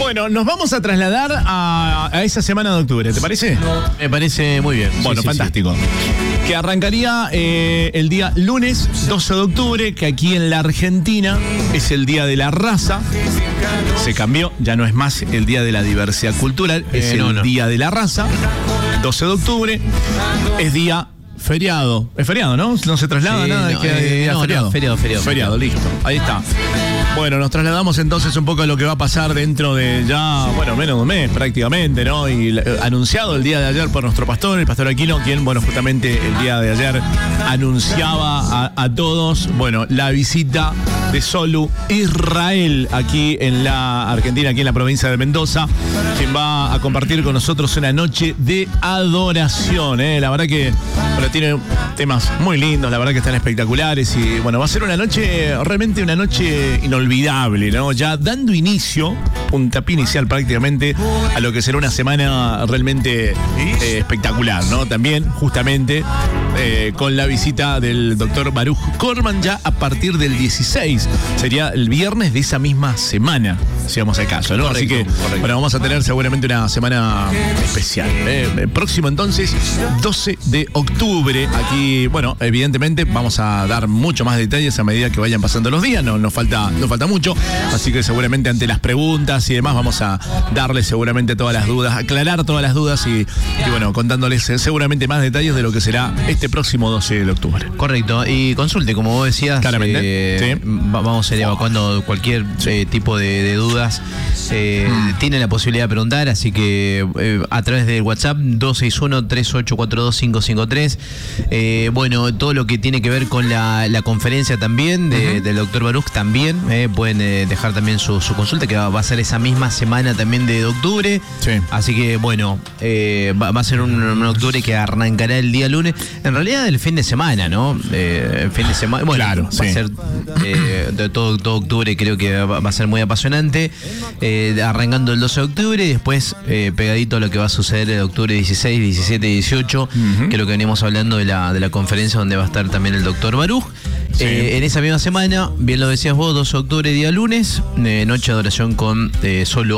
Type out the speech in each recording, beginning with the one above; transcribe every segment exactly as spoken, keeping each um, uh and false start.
Bueno, nos vamos a trasladar a, a esa semana de octubre, ¿te parece? Me parece muy bien. Bueno, sí, fantástico. Sí, sí. Que arrancaría eh, el día lunes doce de octubre, que aquí en la Argentina es el Día de la Raza. Se cambió, ya no es más el Día de la Diversidad Cultural, es eh, el no, no. Día de la Raza. doce de octubre es día feriado. Es feriado, ¿no? No se traslada sí, nada. No, que eh, no, feriado. No, feriado, feriado. Feriado, listo. Ahí está. Bueno, nos trasladamos entonces un poco a lo que va a pasar dentro de ya, bueno, menos de un mes prácticamente, ¿no? Y eh, anunciado el día de ayer por nuestro pastor, el pastor Aquino, quien, bueno, justamente el día de ayer anunciaba a, a todos, bueno, la visita de Solu Israel aquí en la Argentina, aquí en la provincia de Mendoza, quien va a compartir con nosotros una noche de adoración, ¿eh? La verdad que, bueno, tiene temas muy lindos, la verdad que están espectaculares y, bueno, va a ser una noche, realmente una noche inolvidable. Olvidable, ¿no? Ya dando inicio, puntapié inicial prácticamente, a lo que será una semana realmente eh, espectacular, ¿no? También, justamente, eh, con la visita del doctor Baruch Korman ya a partir del dieciséis. Sería el viernes de esa misma semana, si vamos al caso, ¿no? Correcto, así que, correcto. Bueno, vamos a tener seguramente una semana especial. ¿eh? Próximo, entonces, doce de octubre. Aquí, bueno, evidentemente vamos a dar mucho más detalles a medida que vayan pasando los días. No nos falta... No falta mucho, así que seguramente ante las preguntas y demás vamos a darles seguramente todas las dudas, aclarar todas las dudas y, y bueno, contándoles seguramente más detalles de lo que será este próximo doce de octubre. Correcto, y consulte, como vos decías, claramente, eh, sí. vamos a ir evacuando cualquier sí. eh, tipo de, de dudas. Eh, mm. Tienen la posibilidad de preguntar, así que eh, a través del WhatsApp dos seis uno, tres ocho cuatro dos, cinco cinco tres. Eh, bueno, todo lo que tiene que ver con la, la conferencia también de, uh-huh. del doctor Baruch también. Eh, pueden eh, dejar también su, su consulta, que va, va a ser esa misma semana también de octubre. Sí. Así que, bueno, eh, va, va a ser un, un octubre que arrancará el día lunes. En realidad, el fin de semana, ¿no? Eh, el fin de semana. Bueno, claro, va sí. a ser eh, de todo, todo octubre, creo que va, va a ser muy apasionante. Eh, arrancando el doce de octubre y después eh, pegadito a lo que va a suceder el octubre dieciséis, diecisiete y dieciocho, uh-huh. que es lo que venimos hablando de la, de la conferencia donde va a estar también el doctor Baruch. Sí. Eh, en esa misma semana, bien lo decías vos, doce de octubre, día lunes, eh, noche de adoración con eh, Solo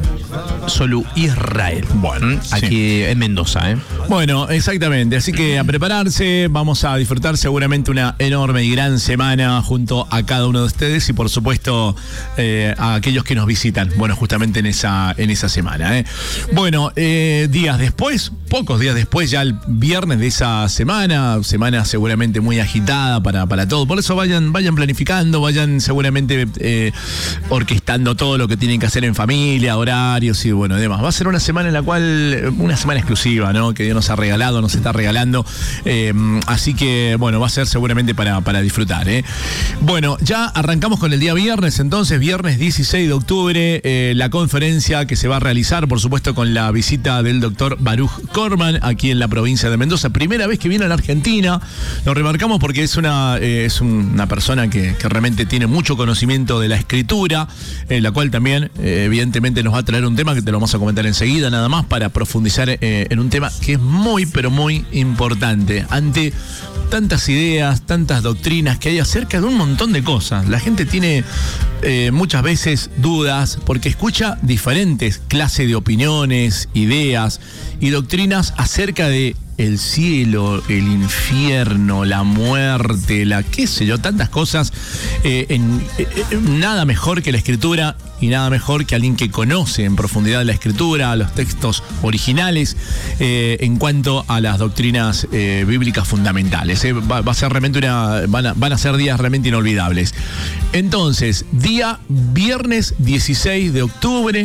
Solu Israel. Bueno, aquí sí. en Mendoza, ¿eh? Bueno, exactamente. Así que a prepararse, vamos a disfrutar seguramente una enorme y gran semana junto a cada uno de ustedes y por supuesto eh, a aquellos que nos visitan. Bueno, justamente en esa, en esa semana, ¿eh? Bueno, eh, días después, pocos días después, ya el viernes de esa semana, semana seguramente muy agitada para, para todo. Por eso vayan, vayan planificando, vayan seguramente eh, orquestando todo lo que tienen que hacer en familia, horarios y bueno, demás. Va a ser una semana en la cual, una semana exclusiva, ¿no? Que Dios nos ha regalado, nos está regalando. Eh, así que, bueno, va a ser seguramente para, para disfrutar, ¿eh? Bueno, ya arrancamos con el día viernes, entonces, viernes dieciséis de octubre, eh, la conferencia que se va a realizar, por supuesto, con la visita del doctor Baruch Korman aquí en la provincia de Mendoza. Primera vez que viene a la Argentina. Lo remarcamos porque es una, eh, es una persona que, que realmente tiene mucho conocimiento de la escritura, eh, la cual también, eh, evidentemente, nos va a traer un tema que te lo vamos a comentar enseguida, nada más para profundizar eh, en un tema que es muy, pero muy importante. Ante tantas ideas, tantas doctrinas que hay acerca de un montón de cosas, la gente tiene eh, muchas veces dudas porque escucha diferentes clases de opiniones, ideas y doctrinas acerca de el cielo, el infierno, la muerte, la qué sé yo, tantas cosas. Eh, en, eh, nada mejor que la escritura y nada mejor que alguien que conoce en profundidad la escritura, los textos originales, eh, en cuanto a las doctrinas eh, bíblicas fundamentales. Eh, va, va a ser realmente una, van a, van a ser días realmente inolvidables. Entonces, día viernes dieciséis de octubre.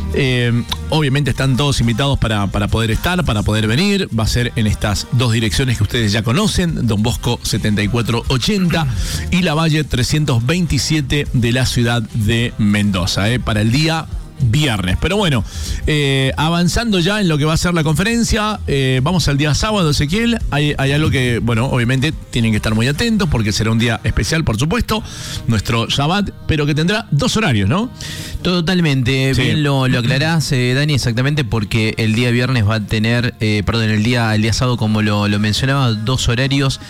Eh, obviamente están todos invitados para, para poder estar, para poder venir. Va a ser en estas dos direcciones que ustedes ya conocen, Don Bosco setenta y cuatro ochenta y La Valle trescientos veintisiete de la ciudad de Mendoza, eh, para el día viernes. Pero bueno, eh, avanzando ya en lo que va a ser la conferencia, eh, vamos al día sábado, Ezequiel. Hay, hay algo que, bueno, obviamente tienen que estar muy atentos porque será un día especial, por supuesto, nuestro Shabbat, pero que tendrá dos horarios, ¿no? Totalmente, sí. Bien lo, lo aclarás, eh, Dani, exactamente, porque el día viernes va a tener, eh, perdón, el día, el día sábado, como lo, lo mencionaba, dos horarios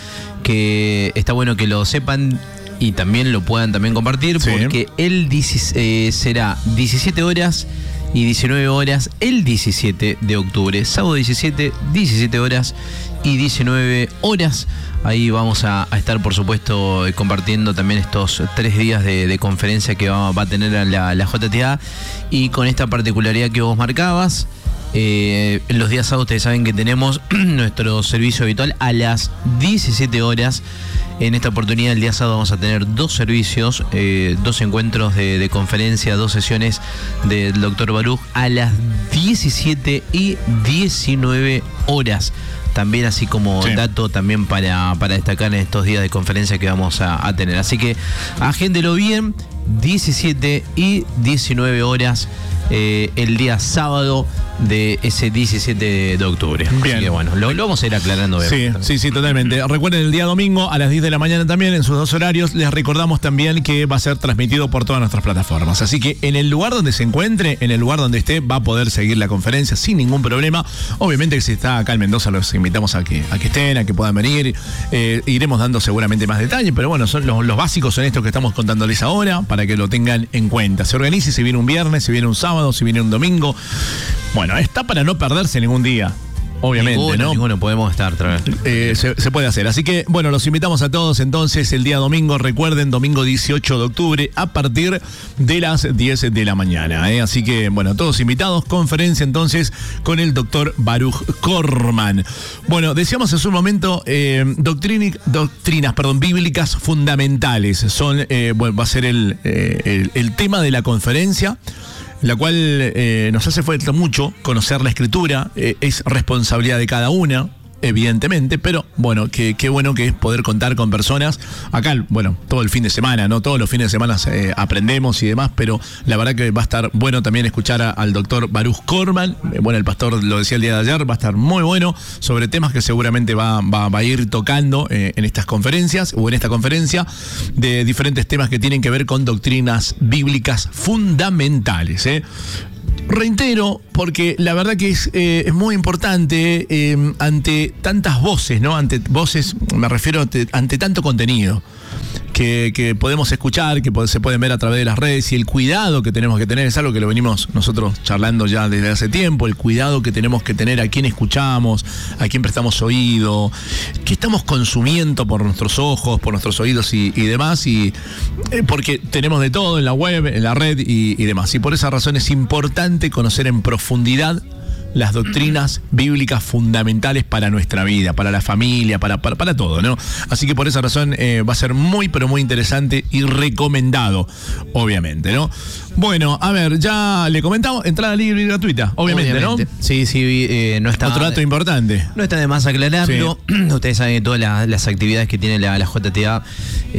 que está bueno que lo sepan y también lo puedan también compartir, sí. Porque el dieci, eh, será diecisiete horas y diecinueve horas el diecisiete de octubre. Sábado diecisiete, diecisiete horas y diecinueve horas. Ahí vamos a, a estar, por supuesto, compartiendo también estos tres días de, de conferencia que va, va a tener la, la J T A, y con esta particularidad que vos marcabas. Eh, los días sábados ustedes saben que tenemos nuestro servicio habitual a las diecisiete horas. En esta oportunidad, el día sábado, vamos a tener dos servicios, eh, dos encuentros de, de conferencia, dos sesiones del doctor Baruch a las diecisiete y diecinueve horas. También, así como sí. dato también para, para destacar en estos días de conferencia que vamos a, a tener. Así que agéndelo bien, diecisiete y diecinueve horas. Eh, el día sábado de ese diecisiete de octubre. Bien. Así que bueno, lo, lo vamos a ir aclarando. Sí, sí, sí, totalmente. Recuerden, el día domingo a las diez de la mañana también, en sus dos horarios, les recordamos también que va a ser transmitido por todas nuestras plataformas. Así que en el lugar donde se encuentre, en el lugar donde esté, va a poder seguir la conferencia sin ningún problema. Obviamente que si está acá en Mendoza, los invitamos a que, a que estén, a que puedan venir. Eh, iremos dando seguramente más detalles, pero bueno, son los, los básicos son estos que estamos contándoles ahora, para que lo tengan en cuenta. Se organice, si viene un viernes, si viene un sábado, si viene un domingo. Bueno, está para no perderse ningún día. Obviamente, ninguno, ¿no? Ninguno podemos estar. Eh, se, se puede hacer. Así que, bueno, los invitamos a todos entonces el día domingo. Recuerden, domingo dieciocho de octubre a partir de las diez de la mañana. ¿eh? Así que, bueno, todos invitados. Conferencia entonces con el doctor Baruch Korman. Bueno, decíamos hace un momento, eh, doctrini, doctrinas perdón, bíblicas fundamentales. Son, eh, bueno, va a ser el, eh, el, el tema de la conferencia, la cual eh, nos hace falta mucho conocer la escritura. Eh, es responsabilidad de cada una, evidentemente, pero bueno, qué qué bueno que es poder contar con personas. Acá, bueno, todo el fin de semana, ¿no? Todos los fines de semana eh, aprendemos y demás, pero la verdad que va a estar bueno también escuchar a, al doctor Baruch Korman. Eh, bueno, el pastor lo decía el día de ayer, va a estar muy bueno sobre temas que seguramente va, va, va a ir tocando eh, en estas conferencias o en esta conferencia, de diferentes temas que tienen que ver con doctrinas bíblicas fundamentales, ¿eh? Reitero, porque la verdad que es, eh, es muy importante eh, ante tantas voces, ¿no? Ante voces, me refiero ante, ante tanto contenido que, que podemos escuchar, que se pueden ver a través de las redes, y el cuidado que tenemos que tener, es algo que lo venimos nosotros charlando ya desde hace tiempo, el cuidado que tenemos que tener a quién escuchamos, a quién prestamos oído, qué estamos consumiendo por nuestros ojos, por nuestros oídos y, y demás, y eh, porque tenemos de todo en la web, en la red y, y demás, y por esa razón es importante conocer en profundidad las doctrinas bíblicas fundamentales para nuestra vida, para la familia, para, para, para todo, ¿no? Así que por esa razón eh, va a ser muy, pero muy interesante y recomendado, obviamente, ¿no? Bueno, a ver, ya le comentamos, entrada libre y gratuita, obviamente, obviamente. ¿no? Sí, sí, eh, no está... Otro dato importante. No está de más aclararlo. Sí. Ustedes saben que todas las, las actividades que tiene la, la J T A,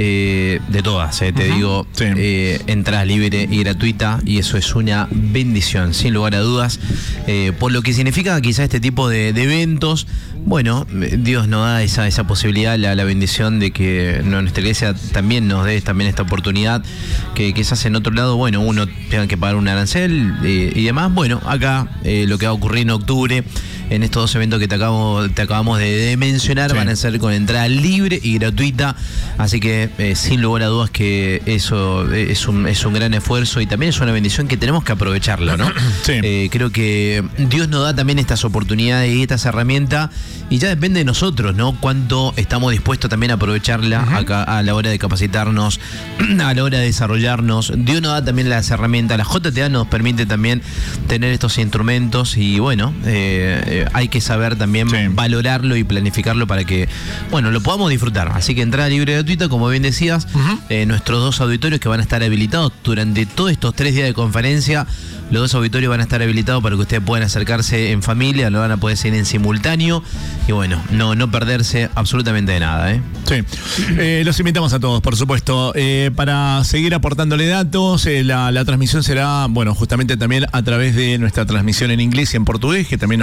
eh, de todas, eh, te uh-huh. digo, sí. eh, entrada libre y gratuita, y eso es una bendición, sin lugar a dudas, eh, por lo que significa quizá este tipo de, de eventos. Bueno, Dios nos da esa, esa posibilidad, la, la bendición de que nuestra iglesia también nos dé también esta oportunidad, que quizás en otro lado, bueno, uno tenga que pagar un arancel eh, y demás. Bueno, acá eh, lo que va a ocurrir en octubre, en estos dos eventos que te, acabo, te acabamos de, de mencionar, sí. van a ser con entrada libre y gratuita, así que eh, sin lugar a dudas que eso es un, es un gran esfuerzo y también es una bendición que tenemos que aprovecharlo, ¿no? Sí. Eh, creo que Dios nos da también estas oportunidades y estas herramientas, y ya depende de nosotros, ¿no? Cuánto estamos dispuestos también a aprovecharla uh-huh. acá, a la hora de capacitarnos, a la hora de desarrollarnos. Dios nos da también las herramientas, la J T A nos permite también tener estos instrumentos, y bueno, eh, eh, hay que saber también sí. valorarlo y planificarlo para que, bueno, lo podamos disfrutar. Así que entrada libre y gratuita, como bien decías, uh-huh. eh, nuestros dos auditorios que van a estar habilitados durante todos estos tres días de conferencia. Los dos auditorios van a estar habilitados para que ustedes puedan acercarse en familia, lo van a poder hacer en simultáneo y bueno, no, no perderse absolutamente de nada, ¿eh? Sí, eh, los invitamos a todos, por supuesto, eh, para seguir aportándole datos. Eh, la, la transmisión será, bueno, justamente también a través de nuestra transmisión en inglés y en portugués, que también nos pueden buscar.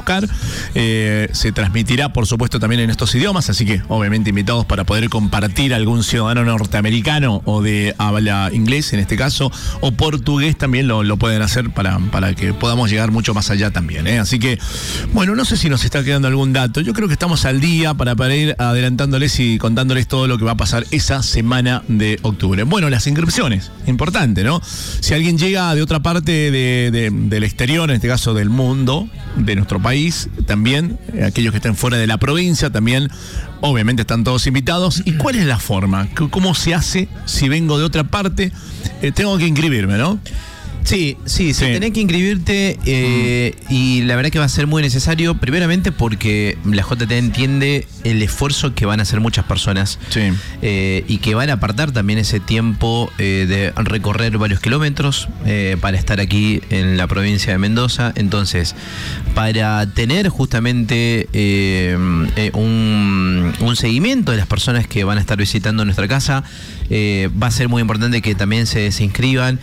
buscar. Eh, se transmitirá, por supuesto, también en estos idiomas, así que obviamente invitados para poder compartir algún ciudadano norteamericano o de habla inglés, en este caso, o portugués también lo, lo pueden hacer para, para que podamos llegar mucho más allá también, ¿eh? Así que, bueno, no sé si nos está quedando algún dato. Yo creo que estamos al día para, para ir adelantándoles y contándoles todo lo que va a pasar esa semana de octubre. Bueno, las inscripciones, importante, ¿no? Si alguien llega de otra parte de, de, del exterior, en este caso del mundo, de nuestro país, también, eh, aquellos que estén fuera de la provincia, también, obviamente están todos invitados. ¿Y cuál es la forma? ¿Cómo se hace si vengo de otra parte? Eh, tengo que inscribirme, ¿no? Sí, sí, sí, Sí. tenés que inscribirte eh, mm. y la verdad que va a ser muy necesario, primeramente porque la J T entiende el esfuerzo que van a hacer muchas personas Sí. eh, y que van a apartar también ese tiempo eh, de recorrer varios kilómetros eh, para estar aquí en la provincia de Mendoza. Entonces, para tener justamente eh, eh, un, un seguimiento de las personas que van a estar visitando nuestra casa, eh, va a ser muy importante que también se, se inscriban.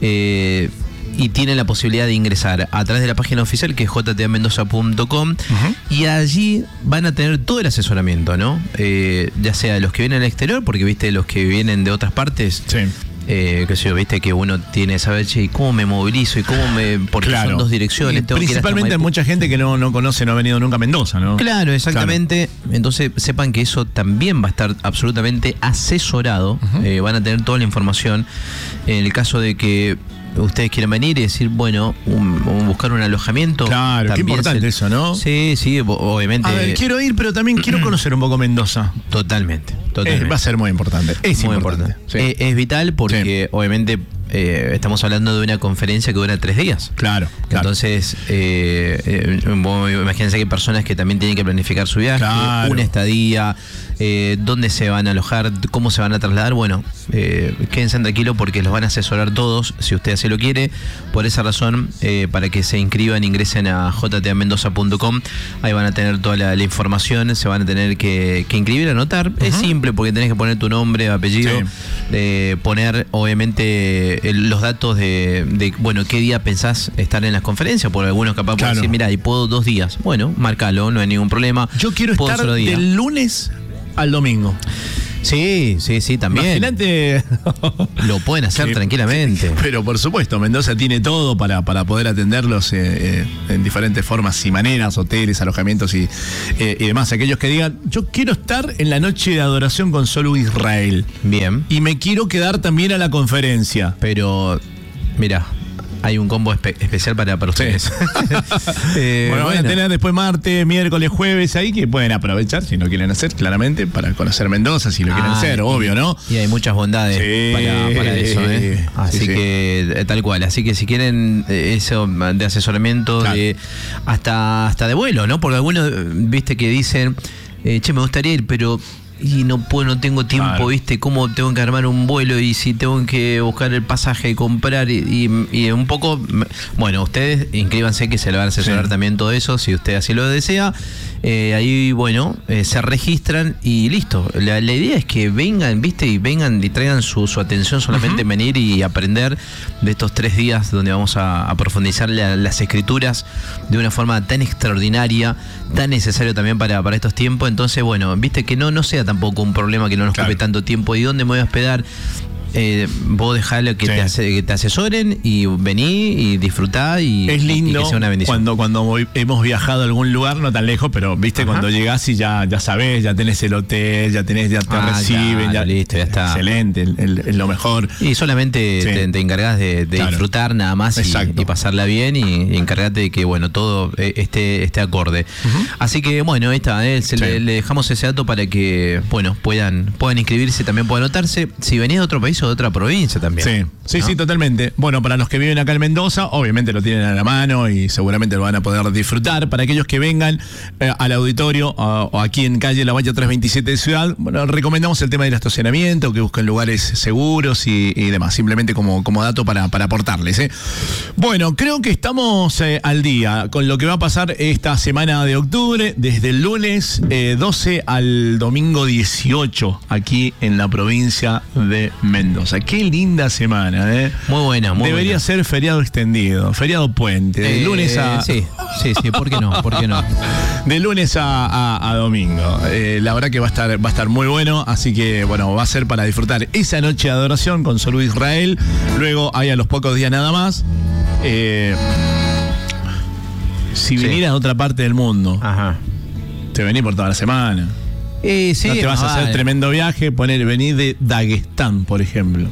Eh, y tienen la posibilidad de ingresar a través de la página oficial, que es j t a mendoza punto com, uh-huh. y allí van a tener todo el asesoramiento, ¿no? Eh, ya sea los que vienen al exterior, porque viste los que vienen de otras partes. Sí. Eh, que sé yo, viste que uno tiene saber, che, ¿cómo me movilizo? Y cómo me. Porque claro. son dos direcciones. Tengo principalmente hay mucha gente que no, no conoce, no ha venido nunca a Mendoza, ¿no? Claro, exactamente. Claro. Entonces, sepan que eso también va a estar absolutamente asesorado. Uh-huh. Eh, van a tener toda la información. En el caso de que ustedes quieren venir y decir, bueno, un, un buscar un alojamiento. Claro, qué importante se, eso, ¿no? Sí, sí, obviamente. A ver, quiero ir, pero también quiero conocer un poco Mendoza. Totalmente, totalmente. Eh, va a ser muy importante. Es muy importante. importante. Sí. Es, es vital porque, sí. obviamente, eh, estamos hablando de una conferencia que dura tres días. Claro, claro. Entonces, eh, eh, imagínense que hay personas que también tienen que planificar su viaje, claro. una estadía, eh, dónde se van a alojar, cómo se van a trasladar. Bueno, eh, quédense tranquilos porque los van a asesorar todos, si usted así lo quiere. Por esa razón, eh, para que se inscriban, ingresen a j t a mendoza punto com. Ahí van a tener toda la, la información, se van a tener que, que inscribir, anotar. Uh-huh. Es simple porque tenés que poner tu nombre, apellido, sí. eh, poner obviamente el, los datos de, de, bueno, qué día pensás estar en las conferencias, porque algunos capaz claro. pueden decir, mira, y puedo dos días. Bueno, márcalo, no hay ningún problema. Yo quiero estar del lunes al domingo. Sí, sí, sí, también. Imagínate. Lo pueden hacer sí, tranquilamente. Pero por supuesto, Mendoza tiene todo para, para poder atenderlos eh, eh, en diferentes formas y maneras, hoteles, alojamientos y, eh, y demás. Aquellos que digan, yo quiero estar en la noche de adoración con Solo Israel. Bien. Y me quiero quedar también a la conferencia. Pero, mira, hay un combo espe- especial para, para ustedes. Sí. eh, bueno, van bueno. a tener después martes, miércoles, jueves ahí que pueden aprovechar si no quieren hacer, claramente, para conocer Mendoza, si lo ah, quieren hacer, y, obvio, ¿no? Y hay muchas bondades sí, para, para eso, ¿eh? Así sí, que, sí. tal cual. Así que si quieren eso de asesoramiento, claro. de hasta, hasta de vuelo, ¿no? Porque algunos, viste, que dicen, eh, che, me gustaría ir, pero y no puedo, no tengo tiempo, claro. ¿viste? ¿Cómo tengo que armar un vuelo? Y si tengo que buscar el pasaje y comprar y, y, y un poco... Bueno, ustedes inscríbanse que se le van a asesorar sí. también todo eso, si usted así lo desea. Eh, ahí, bueno, eh, se registran y listo. La, la idea es que vengan, ¿viste? Y vengan y traigan su, su atención solamente en uh-huh. venir y aprender de estos tres días donde vamos a, a profundizar la, las escrituras de una forma tan extraordinaria, tan necesario también para, para estos tiempos. Entonces, bueno, ¿viste? Que no, no sea tampoco un problema que no nos claro. ocupe tanto tiempo. ¿Y dónde me voy a hospedar? Eh, vos dejalo que, sí. te ase- que te asesoren y vení y disfrutá y, es lindo y que sea una bendición. Cuando, cuando voy, hemos viajado a algún lugar, no tan lejos, pero viste, ajá. cuando llegás y ya, ya sabés, ya tenés el hotel, ya tenés, ya te ah, reciben, claro, ya listo, ya está. Excelente, el, el, el, lo mejor. Y solamente sí. te, te encargás de, de claro. disfrutar nada más y, y pasarla bien y, y encargate de que bueno todo esté, esté acorde. Uh-huh. Así que bueno, ahí está, eh, se sí. le, le dejamos ese dato para que bueno puedan, puedan inscribirse, también puedan anotarse. Si venís de otro país o de otra provincia también. Sí, sí, ¿no? sí, totalmente. Bueno, para los que viven acá en Mendoza, obviamente lo tienen a la mano y seguramente lo van a poder disfrutar. Para aquellos que vengan eh, al auditorio uh, o aquí en calle La Valla trescientos veintisiete de Ciudad, bueno, recomendamos el tema del estacionamiento, que busquen lugares seguros y, y demás, simplemente como, como dato para, para aportarles. ¿eh? Bueno, creo que estamos eh, al día con lo que va a pasar esta semana de octubre, desde el lunes eh, doce al domingo dieciocho, aquí en la provincia de Mendoza. Mendoza. Qué linda semana, ¿eh? Muy buena, muy Debería buena. ser feriado extendido, feriado puente, de Eh, lunes a... Sí, sí, sí, ¿por qué no? ¿Por qué no? De lunes a, a, a domingo. Eh, la verdad que va a estar va a estar muy bueno, así que bueno, va a ser para disfrutar esa noche de adoración con Solo Israel. Luego hay a los pocos días nada más. Eh, si Sí. vinieras a otra parte del mundo, Ajá. te venís por toda la semana. Eh, sí, no te vas a hacer vale. tremendo viaje, poner, venir de Daguestán, por ejemplo.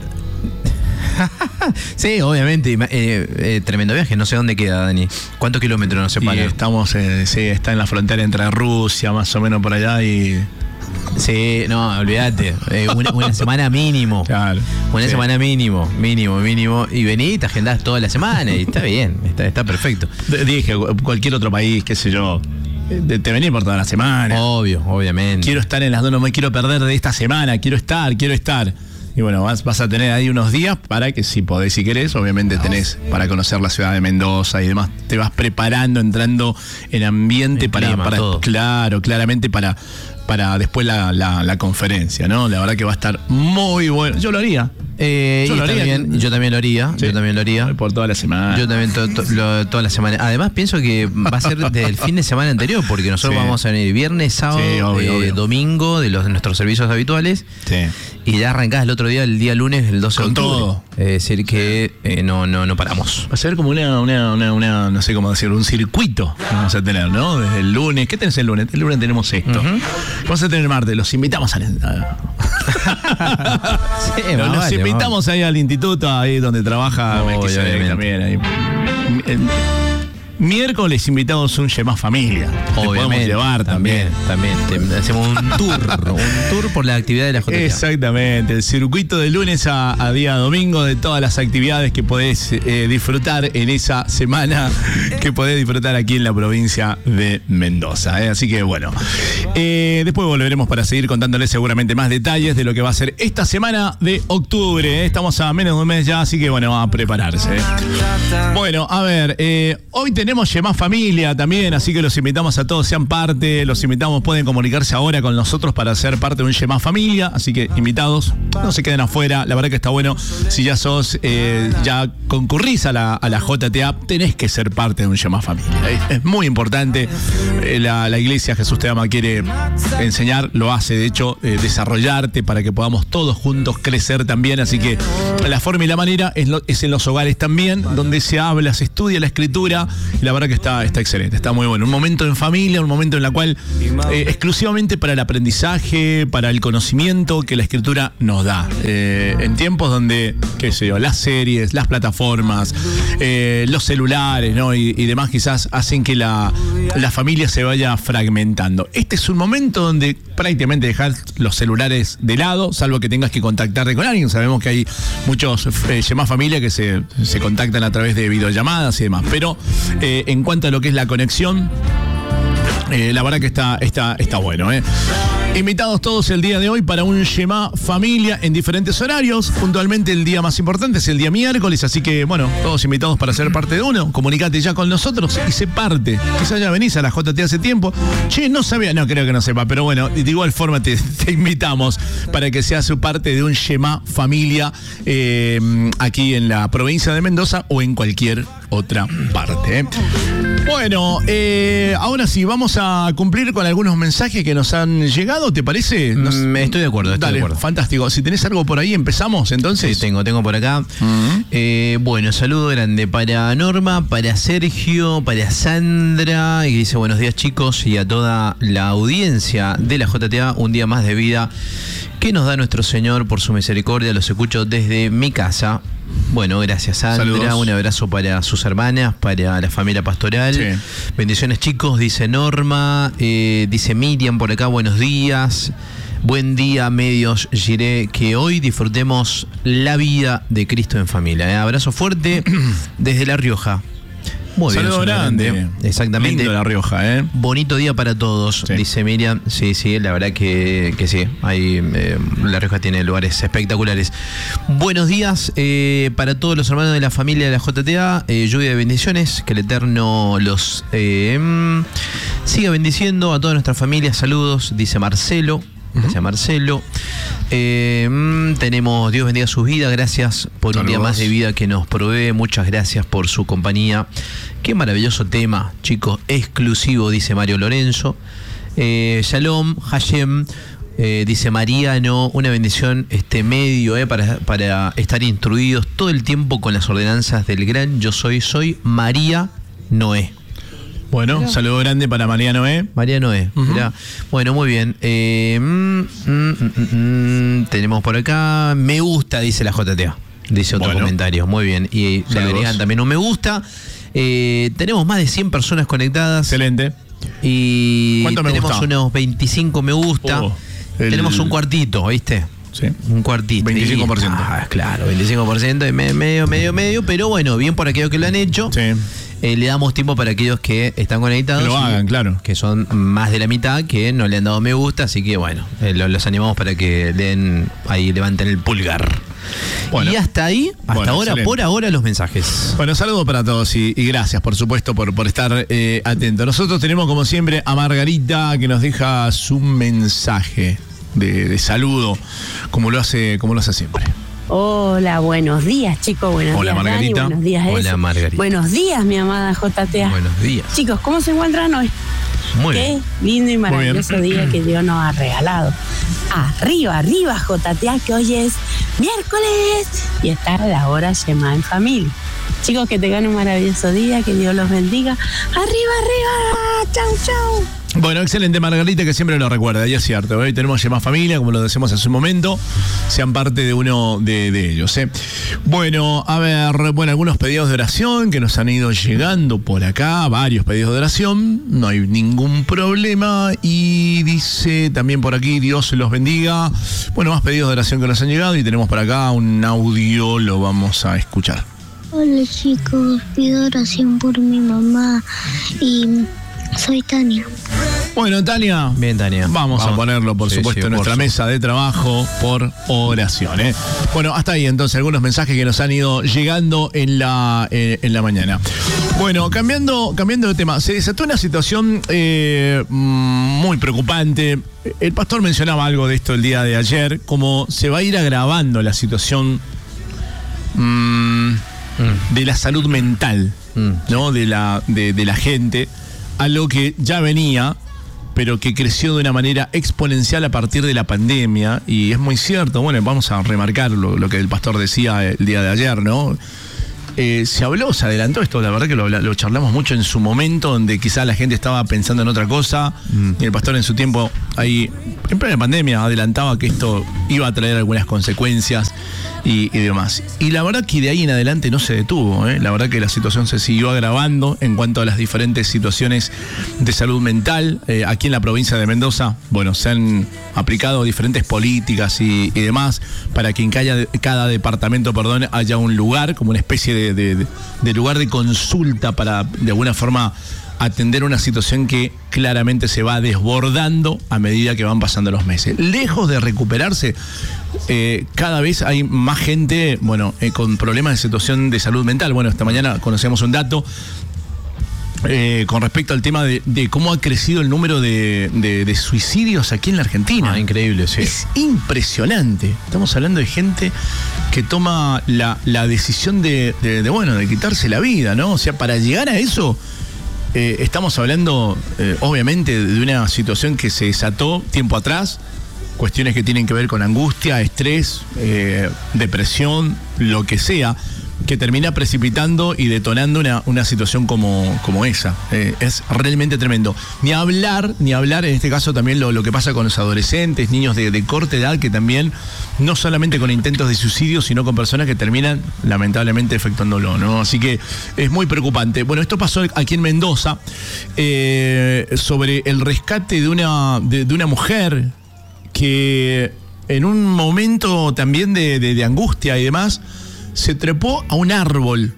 Sí, obviamente. Eh, eh, tremendo viaje. No sé dónde queda, Dani. ¿Cuántos kilómetros nos Y separan? estamos, eh, sí, está en la frontera entre Rusia, más o menos por allá, y Sí, no, olvídate. Eh, una, una semana mínimo. claro. Una sí. semana mínimo, mínimo, mínimo. Y venís, te agendás toda la semana y está bien, está, está perfecto. D- Dije, cualquier otro país, qué sé yo, eh, te venís por toda la semana. Obvio, obviamente. Quiero estar en las dos, no me quiero perder de esta semana, quiero estar, quiero estar. Y bueno, vas, vas a tener ahí unos días para que si podés, si querés, obviamente tenés para conocer la ciudad de Mendoza y demás. Te vas preparando, entrando en ambiente El para, clima, para todo. claro, claramente para, para después la, la, la conferencia, ¿no? La verdad que va a estar muy bueno. Yo lo haría. Eh, Yo y lo haría. también, yo también lo haría, Sí. yo también lo haría. Por toda la semana. Yo también to- to- lo- toda la semana. Además pienso que va a ser desde el fin de semana anterior, porque nosotros Sí. vamos a venir viernes, sábado, Sí, obvio, eh, obvio. domingo de los de nuestros servicios habituales. Sí. Y ya arrancás el otro día, el día lunes, el doce Con de octubre. todo. Es decir, que eh, no, no, no paramos. Va a ser como una, una, una, una, no sé cómo decirlo, un circuito que vamos a tener, ¿no? Desde el lunes. ¿Qué tenés el lunes? El lunes tenemos esto. Ujú. Vamos a tener el martes. Los invitamos a... a- Sí, Los, más los vale, invitamos ahí al instituto, ahí donde trabaja Melquisedec Obviamente. también. Ahí. Eh, Miércoles invitamos un Yemá Familia. Te podemos Obviamente, llevar también. También, te- hacemos un tour, un tour por la actividad de la J T A. Exactamente, el circuito de lunes a, a día domingo de todas las actividades que podés eh, disfrutar en esa semana que podés disfrutar aquí en la provincia de Mendoza. ¿eh? Así que bueno, eh, después volveremos para seguir contándoles seguramente más detalles de lo que va a ser esta semana de octubre. ¿eh? Estamos a menos de un mes ya, así que bueno, a prepararse. ¿eh? Bueno, a ver, eh, hoy tenemos Yemá Familia también, así que los invitamos a todos, sean parte, los invitamos, pueden comunicarse ahora con nosotros para ser parte de un Yemá Familia, así que invitados, no se queden afuera, la verdad que está bueno, si ya sos, eh, ya concurrís a la, a la J T A, tenés que ser parte de un Yemá Familia, es, es muy importante, eh, la, la iglesia Jesús Te Ama quiere enseñar, lo hace, de hecho, eh, desarrollarte para que podamos todos juntos crecer también, así que la forma y la manera es, lo, es en los hogares también, donde se habla, se estudia la escritura, y la verdad que está, está excelente, está muy bueno. Un momento en familia, un momento en el cual eh, exclusivamente para el aprendizaje, para el conocimiento que la escritura nos da. Eh, en tiempos donde, qué sé yo, las series, las plataformas, eh, los celulares, ¿no? y, y demás quizás hacen que la, la familia se vaya fragmentando. Este es un momento donde prácticamente dejar los celulares de lado, salvo que tengas que contactarte con alguien. Sabemos que hay muchos eh, Yemá Familia que se, se contactan a través de videollamadas y demás, pero eh, en cuanto a lo que es la conexión, eh, la verdad que está, está, está bueno. ¿eh? Invitados todos el día de hoy para un Yemá Familia en diferentes horarios. Puntualmente el día más importante es el día miércoles, así que bueno, todos invitados para ser parte de uno. Comunicate ya con nosotros y sé parte. Quizás ya venís a la J T hace tiempo. Che, no sabía, no creo que no sepa, pero bueno, de igual forma te, te invitamos para que seas parte de un Yemá Familia eh, aquí en la provincia de Mendoza o en cualquier otra parte. ¿eh? Bueno, eh, ahora sí, vamos a cumplir con algunos mensajes que nos han llegado, ¿te parece? Nos... Mm, estoy de acuerdo, estoy Dale, de acuerdo. fantástico. Si tenés algo por ahí, empezamos entonces. Sí, tengo, tengo por acá. Uh-huh. Eh, bueno, saludo grande para Norma, para Sergio, para Sandra, y dice buenos días chicos y a toda la audiencia de la J T A, un día más de vida que nos da nuestro Señor por su misericordia, los escucho desde mi casa. Bueno, gracias Sandra, Saludos. Un abrazo para sus hermanas, para la familia pastoral. Sí. Bendiciones chicos, dice Norma, eh, dice Miriam por acá, buenos días. Buen día, medios Giré, que hoy disfrutemos la vida de Cristo en familia. ¿eh? Abrazo fuerte desde La Rioja. Muy bien, Saludo saludo grande. Exactamente. Lindo La Rioja, ¿eh? Bonito día para todos, Sí. dice Miriam. Sí, sí, la verdad que, que sí. Ahí, eh, La Rioja tiene lugares espectaculares. Buenos días eh, para todos los hermanos de la familia de la J T A. Eh, lluvia de bendiciones. Que el Eterno los eh, mm, siga bendiciendo a toda nuestra familia. Saludos, dice Marcelo. Gracias, uh-huh. Marcelo. Eh, mm, tenemos Dios bendiga sus vidas. Gracias por Saludos. Un día más de vida que nos provee. Muchas gracias por su compañía. Qué maravilloso tema, chicos. Exclusivo, dice Mario Lorenzo. Eh, Shalom, Hashem. Eh, dice Mariano, una bendición este medio eh, para, para estar instruidos todo el tiempo con las ordenanzas del gran yo soy, soy María Noé. Bueno, un saludo grande para María Noé. María Noé, uh-huh. Mirá. Bueno, muy bien. Eh, mm, mm, mm, mm, tenemos por acá, me gusta, dice la J T A. Dice otro bueno. comentario, muy bien. Y Saludos. Le agregan también un me gusta. Eh, tenemos más de cien personas conectadas. Excelente. Y ¿Cuánto me tenemos gusta? unos veinticinco me gusta. Oh. El... Tenemos un cuartito, ¿viste? Sí. Un cuartito. veinticinco por ciento. Ah, claro, veinticinco por ciento, medio, medio, medio, pero bueno, bien por aquellos que lo han hecho. Sí. Eh, le damos tiempo para aquellos que están conectados. Que lo hagan, claro. Que son más de la mitad que no le han dado me gusta, así que bueno, eh, los, los animamos para que den ahí, levanten el pulgar. Bueno, y hasta ahí, hasta bueno, ahora, excelente. Por ahora, los mensajes. Bueno, saludos para todos y, y gracias, por supuesto, por, por estar eh, atentos. Nosotros tenemos, como siempre, a Margarita, que nos deja su mensaje de, de saludo, como lo hace, como lo hace siempre. Hola, buenos días, chicos. Buenos Hola, días, Margarita. Dani. Buenos días, Hola, Eso. Margarita. Buenos días, mi amada J T A. Buenos días. Chicos, ¿cómo se encuentran hoy? Muy Qué bien. lindo y maravilloso día que Dios nos ha regalado. Arriba, arriba, J T A, que hoy es miércoles y está a la hora Shema en familia. Chicos, que tengan un maravilloso día, que Dios los bendiga. Arriba, arriba, chau, chau. Bueno, excelente, Margarita, que siempre lo recuerda, y es cierto. Hoy tenemos Shema Familia, como lo decimos hace un momento, sean parte de uno de, de ellos. ¿eh? Bueno, a ver, bueno, algunos pedidos de oración que nos han ido llegando por acá, varios pedidos de oración, no hay ningún problema. Y dice también por aquí, Dios los bendiga. Bueno, más pedidos de oración que nos han llegado y tenemos por acá un audio, lo vamos a escuchar. Hola chicos, pido oración por mi mamá y soy Tania. Bueno, Tania. Bien, Tania. Vamos, vamos. a ponerlo, por sí, supuesto, sí, en nuestra por mesa de trabajo por oración. ¿eh? Bueno, hasta ahí entonces algunos mensajes que nos han ido llegando en la, eh, en la mañana. Bueno, cambiando, cambiando de tema, se desató una situación eh, muy preocupante. El pastor mencionaba algo de esto el día de ayer, como se va a ir agravando la situación mmm, mm. de la salud mental, mm. ¿no? de, la, de, de la gente, algo que ya venía, pero que creció de una manera exponencial a partir de la pandemia, y es muy cierto. Bueno, vamos a remarcar lo, lo que el pastor decía el día de ayer, ¿no? Eh, se habló, se adelantó esto, la verdad que lo, lo charlamos mucho en su momento, donde quizá la gente estaba pensando en otra cosa, mm. y el pastor en su tiempo, ahí, en plena pandemia, adelantaba que esto iba a traer algunas consecuencias y, y demás. Y la verdad que de ahí en adelante no se detuvo, ¿eh? La verdad que la situación se siguió agravando en cuanto a las diferentes situaciones de salud mental. Eh, aquí en la provincia de Mendoza, bueno, se han aplicado diferentes políticas y, y demás para que en cada, cada departamento, perdón, haya un lugar, como una especie de De, de, de lugar de consulta para de alguna forma atender una situación que claramente se va desbordando a medida que van pasando los meses. Lejos de recuperarse, eh, cada vez hay más gente, bueno, eh, con problemas de situación de salud mental. Bueno, esta mañana conocíamos un dato Eh, con respecto al tema de, de cómo ha crecido el número de, de, de suicidios aquí en la Argentina. Ah, increíble, sí. Es impresionante. Estamos hablando de gente que toma la, la decisión de, de, de, bueno, de quitarse la vida, ¿no? O sea, para llegar a eso, eh, estamos hablando, eh, obviamente, de una situación que se desató tiempo atrás, cuestiones que tienen que ver con angustia, estrés, eh, depresión, lo que sea, que termina precipitando y detonando una, una situación como, como esa. Eh, es realmente tremendo. Ni hablar, ni hablar en este caso también lo, lo que pasa con los adolescentes, niños de, de corta edad, que también, no solamente con intentos de suicidio, sino con personas que terminan lamentablemente efectuándolo, ¿no? Así que es muy preocupante. Bueno, esto pasó aquí en Mendoza, eh, sobre el rescate de una, de, de una mujer que en un momento también de, de, de angustia y demás, se trepó a un árbol.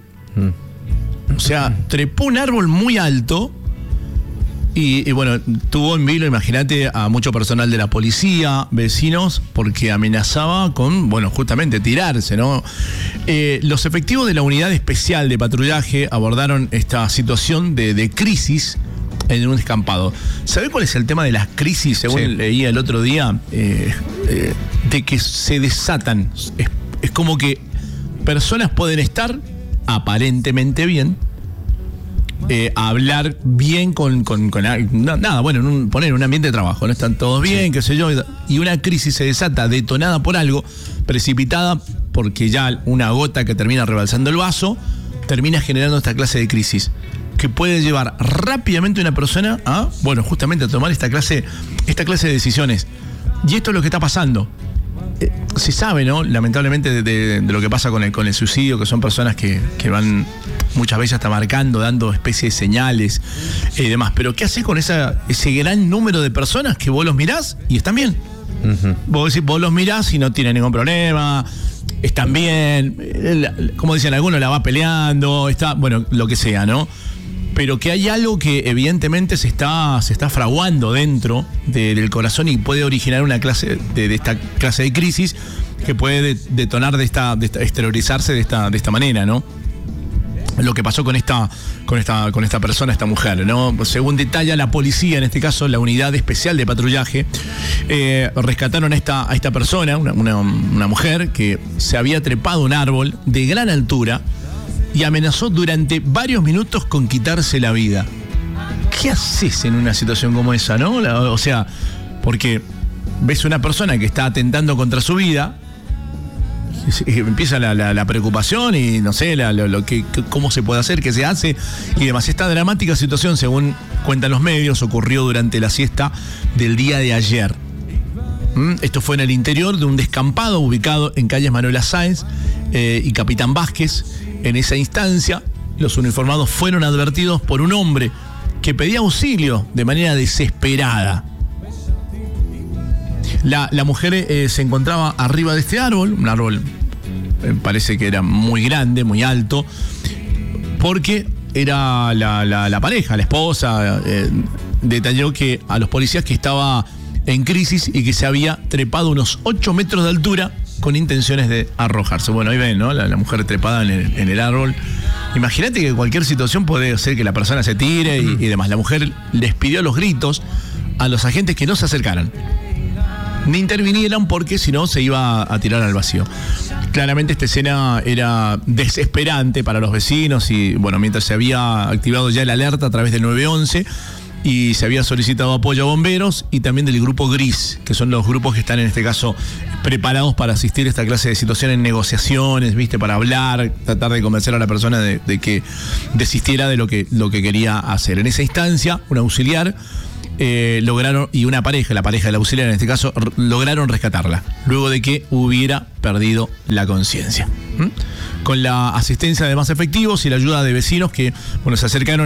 O sea, trepó un árbol muy alto y, y bueno, tuvo en vilo, imagínate, a mucho personal de la policía, vecinos, porque amenazaba con, bueno, justamente tirarse, ¿no? Eh, los efectivos de la Unidad Especial de Patrullaje abordaron esta situación de, de crisis en un descampado. ¿Sabe cuál es el tema de las crisis, según Sí. leía el otro día? Eh, eh, de que se desatan. Es, es como que personas pueden estar aparentemente bien, eh, hablar bien con, con, con no, nada, bueno, en un, poner un ambiente de trabajo, no están todos bien, sí. qué sé yo, y una crisis se desata detonada por algo, precipitada porque ya una gota que termina rebalsando el vaso, termina generando esta clase de crisis que puede llevar rápidamente a una persona a, bueno, justamente a tomar esta clase, esta clase de decisiones. Y esto es lo que está pasando. Eh, se sabe, ¿no? Lamentablemente de, de, de lo que pasa con el, con el suicidio, que son personas que, que van muchas veces hasta marcando, dando especies de señales y eh, demás. Pero ¿qué haces con esa, ese gran número de personas que vos los mirás y están bien? Uh-huh. Vos decís, vos los mirás y no tienen ningún problema, están bien, como dicen algunos, la va peleando, está, bueno, lo que sea, ¿no? Pero que hay algo que evidentemente se está, se está fraguando dentro de, del corazón y puede originar una clase de, de esta clase de crisis que puede de, detonar de esta, de esta, exteriorizarse de esta, de esta manera, ¿no? Lo que pasó con esta, con esta, con esta persona, esta mujer, ¿no? Según detalla la policía, en este caso la unidad especial de patrullaje, eh, rescataron a esta, a esta persona, una, una, una mujer que se había trepado a un árbol de gran altura y amenazó durante varios minutos con quitarse la vida. ¿Qué haces en una situación como esa, no? La, o sea, porque ves una persona que está atentando contra su vida, empieza la, la, la preocupación y no sé, la, lo, lo que, cómo se puede hacer, qué se hace y demás. Esta dramática situación, según cuentan los medios, ocurrió durante la siesta del día de ayer. ¿Mm? Esto fue en el interior de un descampado ubicado en calles Manuela Sáenz eh, y Capitán Vázquez. En esa instancia, los uniformados fueron advertidos por un hombre que pedía auxilio de manera desesperada. La, la mujer eh, se encontraba arriba de este árbol, un árbol eh, parece que era muy grande, muy alto, porque era la, la, la pareja, la esposa, eh, detalló que a los policías que estaba en crisis y que se había trepado unos ocho metros de altura con intenciones de arrojarse. Bueno, ahí ven, ¿no? La, la mujer trepada en el, en el árbol. Imagínate que cualquier situación puede hacer que la persona se tire y, y demás. La mujer les pidió a los gritos a los agentes que no se acercaran ni intervinieran porque si no se iba a tirar al vacío. Claramente esta escena era desesperante para los vecinos y bueno, mientras se había activado ya el alerta a través del nueve once y se había solicitado apoyo a bomberos y también del grupo Gris, que son los grupos que están en este caso preparados para asistir a esta clase de situaciones en negociaciones, ¿viste? Para hablar, tratar de convencer a la persona de, de que desistiera de lo que, lo que quería hacer. En esa instancia, un auxiliar Eh, lograron, y una pareja, la pareja del auxiliar en este caso, r- lograron rescatarla, luego de que hubiera perdido la conciencia. ¿Mm? Con la asistencia de más efectivos y la ayuda de vecinos que, bueno, se acercaron